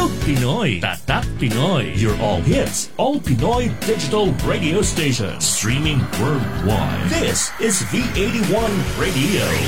Tugtog Pinoy, Tatak Pinoy, your all hits, all Pinoy digital radio station, streaming worldwide. This is V81 Radio.